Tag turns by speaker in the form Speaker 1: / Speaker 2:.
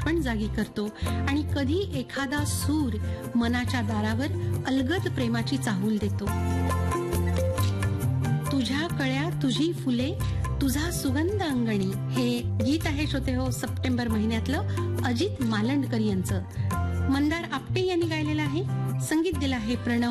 Speaker 1: आपण जागी करतो आणि कधी एखादा सूर मनाच्या दारावर अलगद प्रेमाची चाहूल देतो. तुझ्या कळ्या तुझी फुले तुझा सुगंध अंगणी हे गीत आहे श्रोते हो सप्टेंबर महिन्यातलं अजित मालंडकर यांचं. मंदार आपटे यांनी गायलेलं आहे. संगीत दिलं आहे प्रणव